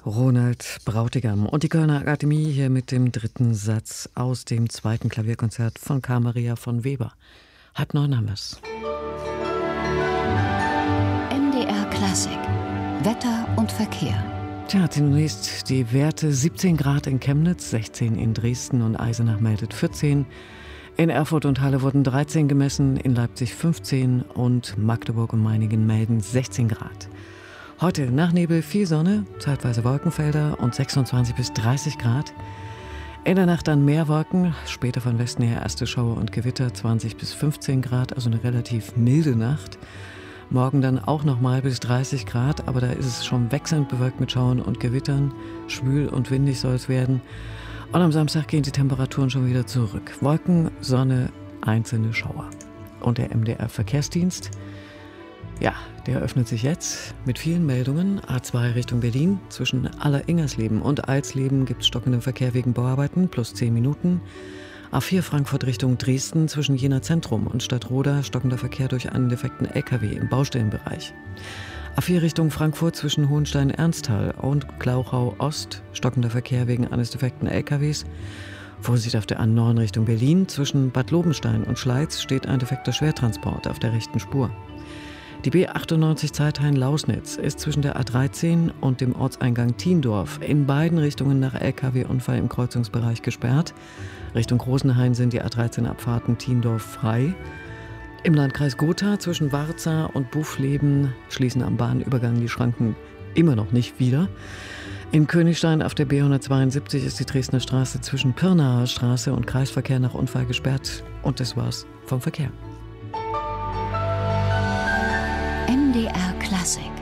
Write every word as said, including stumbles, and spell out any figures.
Ronald Brautigam und die Kölner Akademie hier mit dem dritten Satz aus dem zweiten Klavierkonzert von Carl Maria von Weber. Halb neun haben wir's. M D R Klassik. Wetter und Verkehr. Tja, zunächst die Werte: siebzehn Grad in Chemnitz, sechzehn in Dresden und Eisenach meldet vierzehn. In Erfurt und Halle wurden dreizehn gemessen, in Leipzig fünfzehn und Magdeburg und Meiningen melden sechzehn Grad. Heute nach Nebel viel Sonne, zeitweise Wolkenfelder und sechsundzwanzig bis dreißig Grad. In der Nacht dann mehr Wolken, später von Westen her erste Schauer und Gewitter, zwanzig bis fünfzehn Grad, also eine relativ milde Nacht. Morgen dann auch noch mal bis dreißig Grad, aber da ist es schon wechselnd bewölkt mit Schauern und Gewittern. Schwül und windig soll es werden. Und am Samstag gehen die Temperaturen schon wieder zurück. Wolken, Sonne, einzelne Schauer. Und der M D R-Verkehrsdienst, ja, der öffnet sich jetzt mit vielen Meldungen. A zwei Richtung Berlin. Zwischen Aller-Ingersleben und Alsleben gibt es stockenden Verkehr wegen Bauarbeiten, plus zehn Minuten. A vier Frankfurt Richtung Dresden, zwischen Jena Zentrum und Stadtroda stockender Verkehr durch einen defekten L K W im Baustellenbereich. A vier Richtung Frankfurt zwischen Hohenstein-Ernsthal und Glauchau Ost stockender Verkehr wegen eines defekten L K Ws. Vorsicht auf der A neun Richtung Berlin, zwischen Bad Lobenstein und Schleiz steht ein defekter Schwertransport auf der rechten Spur. Die B achtundneunzig Zeithain-Lausnitz ist zwischen der A dreizehn und dem Ortseingang Thiendorf in beiden Richtungen nach L K W-Unfall im Kreuzungsbereich gesperrt. Richtung Großenhain sind die A dreizehn Abfahrten Thiendorf frei. Im Landkreis Gotha zwischen Warza und Buffleben schließen am Bahnübergang die Schranken immer noch nicht wieder. In Königstein auf der B hundertzweiundsiebzig ist die Dresdner Straße zwischen Pirnaer Straße und Kreisverkehr nach Unfall gesperrt. Und das war's vom Verkehr. M D R Klassik.